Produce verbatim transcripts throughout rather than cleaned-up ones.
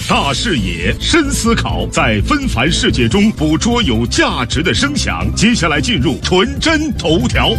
大视野，深思考，在纷繁世界中捕捉有价值的声响。接下来进入纯真头条。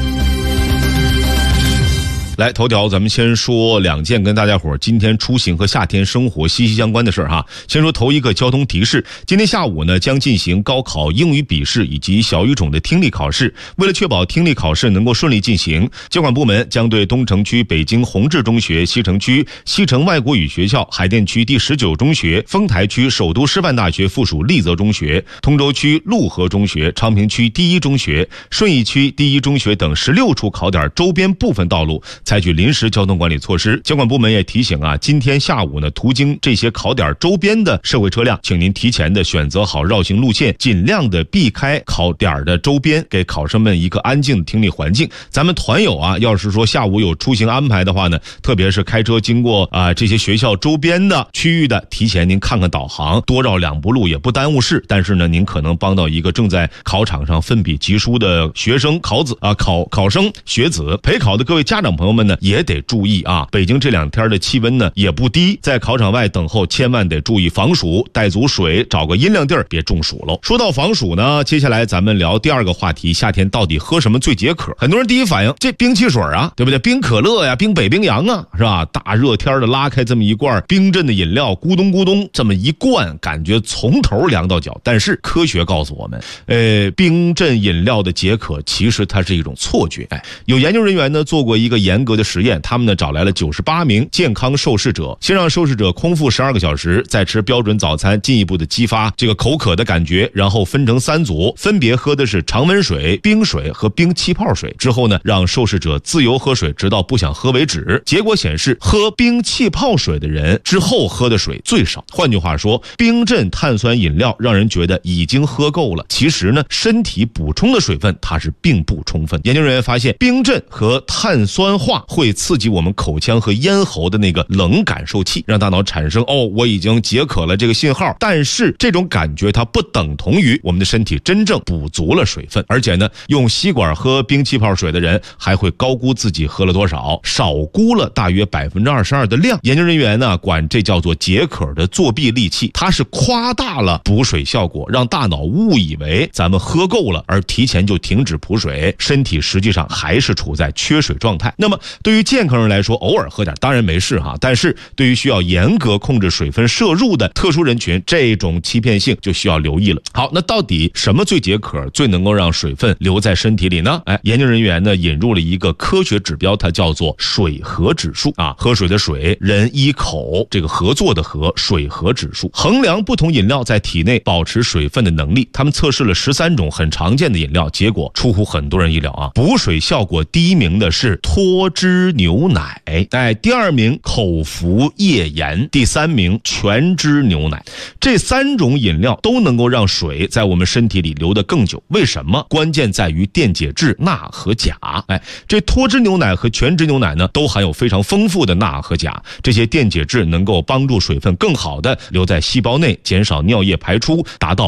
来，头条咱们先说两件跟大家伙今天出行和夏天生活息息相关的事儿哈。先说头一个交通提示，今天下午呢将进行高考英语笔试以及小语种的听力考试。为了确保听力考试能够顺利进行，监管部门将对东城区北京宏志中学、西城区西城外国语学校、海淀区第十九中学、丰台区首都师范大学附属丽泽中学、通州区陆河中学、昌平区第一中学、顺义区第一中学等十六处考点周边部分道路采取临时交通管理措施。监管部门也提醒啊，今天下午呢，途经这些考点周边的社会车辆，请您提前的选择好绕行路线，尽量的避开考点的周边，给考生们一个安静的听力环境。咱们团友啊，要是说下午有出行安排的话呢，特别是开车经过啊、呃、这些学校周边的区域的，提前您看看导航，多绕两步路也不耽误事。但是呢，您可能帮到一个正在考场上奋笔疾书的学生、考子啊、考考生、学子。陪考的各位家长朋友们呢，也得注意啊，北京这两天的气温呢也不低，在考场外等候千万得注意防暑，带足水，找个阴凉地儿别中暑喽。说到防暑呢，接下来咱们聊第二个话题，夏天到底喝什么最解渴？很多人第一反应，这冰汽水啊，对不对？冰可乐呀，冰北冰洋啊，是吧？大热天的拉开这么一罐冰镇的饮料，咕咚咕咚这么一灌，感觉从头凉到脚。但是科学告诉我们，呃，冰镇饮料的解渴其实它是一种错觉。哎，有研究人员呢做过一个严格的实验，他们呢找来了九十八名健康受试者，先让受试者空腹十二个小时，再吃标准早餐，进一步的激发这个口渴的感觉，然后分成三组，分别喝的是常温水、冰水和冰气泡水。之后呢，让受试者自由喝水，直到不想喝为止。结果显示，喝冰气泡水的人之后喝的水最少。换句话说，冰镇碳酸饮料让人觉得已经喝够了，其实呢，身体补充的水分它是并不充分。研究人员发现，冰镇和碳酸化会刺激我们口腔和咽喉的那个冷感受器，让大脑产生哦，我已经解渴了这个信号。但是这种感觉它不等同于我们的身体真正补足了水分，而且呢，用吸管喝冰气泡水的人还会高估自己喝了多少，少估了大约百分之二十二的量。研究人员呢管这叫做解渴的作弊利器，它是夸大了补水效果，让大脑误以为咱们喝够了，而提前就停止补水，身体实际上还是处在缺水状态。那么对于健康人来说，偶尔喝点当然没事哈，但是对于需要严格控制水分摄入的特殊人群，这种欺骗性就需要留意了。好，那到底什么最解渴，最能够让水分留在身体里呢？哎，研究人员呢引入了一个科学指标，它叫做水合指数啊，喝水的水，人一口，这个合作的合，水合指数，衡量不同饮料在体内保持水分的能力。他们测试了十三种很常见的饮料，结果出乎很多人意料啊，补水效果第一名的是脱脂牛奶，哎，第二名口服页岩，第三名全脂牛奶。这三种饮料都能够让水在我们身体里留得更久。为什么？关键在于电解质钠和钾。哎，这脱脂牛奶和全脂牛奶呢，都含有非常丰富的钠和钾，这些电解质能够帮助水分更好的留在细胞内，减少尿液排出，达到